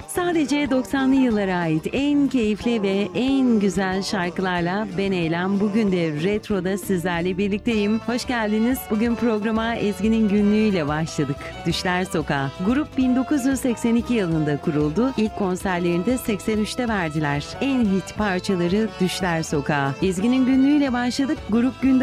Sadece 90'lı yıllara ait en keyifli ve en güzel şarkılarla ben Eylem. Bugün de Retro'da sizlerle birlikteyim. Hoş geldiniz. Bugün programa Ezgi'nin günlüğüyle başladık. Düşler Sokağı. Grup 1982 yılında kuruldu. İlk konserlerini de 83'te verdiler. En hit parçaları Düşler Sokağı. Ezgi'nin günlüğüyle başladık. Grup günde